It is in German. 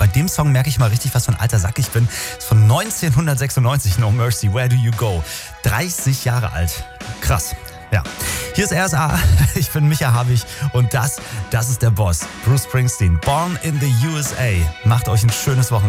bei dem Song merke ich mal richtig, was für ein alter Sack ich bin. Ist von 1996, No Mercy, Where Do You Go? 30 Jahre alt. Krass. Ja. Hier ist RSA, ich bin Micha Habich und das ist der Boss. Bruce Springsteen, Born in the USA. Macht euch ein schönes Wochenende.